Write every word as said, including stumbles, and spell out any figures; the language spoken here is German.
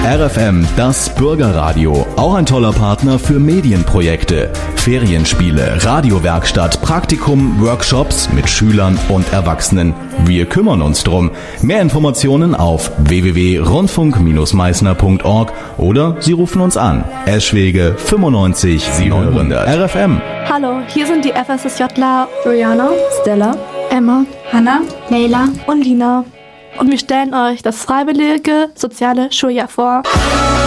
R F M, das Bürgerradio. Auch ein toller Partner für Medienprojekte. Ferienspiele, Radiowerkstatt, Praktikum, Workshops mit Schülern und Erwachsenen. Wir kümmern uns drum. Mehr Informationen auf w w w punkt rundfunk Bindestrich meißner punkt org oder Sie rufen uns an. Eschwege fünfundneunzig siebenhundert. R F M. Hallo, hier sind die FSSJler Juliana, Stella, Emma, Hannah, Leila und Lina. Und wir stellen euch das freiwillige soziale Schuljahr vor.